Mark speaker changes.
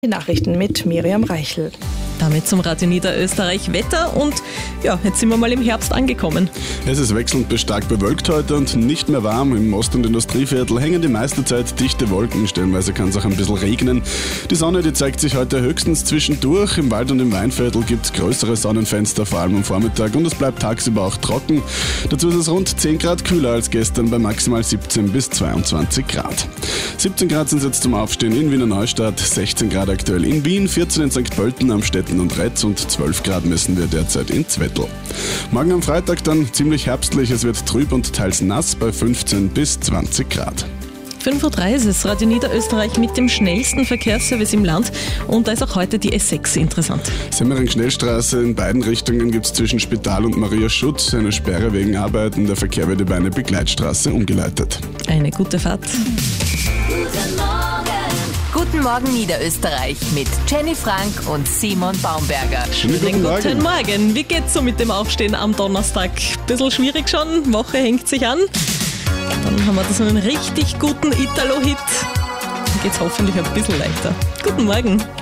Speaker 1: Die Nachrichten mit Miriam Reichel.
Speaker 2: Damit zum Radio Niederösterreich Wetter und ja, jetzt sind wir mal im Herbst angekommen.
Speaker 3: Es ist wechselnd bis stark bewölkt heute und nicht mehr warm. Im Ost- und Industrieviertel hängen die meiste Zeit dichte Wolken. Stellenweise kann es auch ein bisschen regnen. Die Sonne, die zeigt sich heute höchstens zwischendurch. Im Wald- und im Weinviertel gibt es größere Sonnenfenster, vor allem am Vormittag. Und es bleibt tagsüber auch trocken. Dazu ist es rund 10 Grad kühler als gestern bei maximal 17 bis 22 Grad. 17 Grad sind es jetzt zum Aufstehen in Wiener Neustadt, 16 Grad aktuell in Wien, 14 in St. Pölten, Amstetten und Retz und 12 Grad messen wir derzeit in Zwettl. Morgen am Freitag dann ziemlich herbstlich, es wird trüb und teils nass bei 15 bis 20 Grad.
Speaker 2: 5:03 Uhr ist es, Radio Niederösterreich mit dem schnellsten Verkehrsservice im Land und da ist auch heute die S6 interessant.
Speaker 3: Semmering-Schnellstraße in beiden Richtungen gibt es zwischen Spital und Maria Schutz eine Sperre wegen Arbeiten. Der Verkehr wird über eine Begleitstraße umgeleitet.
Speaker 2: Eine gute Fahrt.
Speaker 4: Guten Morgen Niederösterreich mit Jenny Frank und Simon Baumberger.
Speaker 2: Schönen guten Morgen. Wie geht's so mit dem Aufstehen am Donnerstag? Bisschen schwierig schon, Woche hängt sich an. Dann haben wir so einen richtig guten Italo-Hit. Dann geht's hoffentlich ein bisschen leichter. Guten Morgen.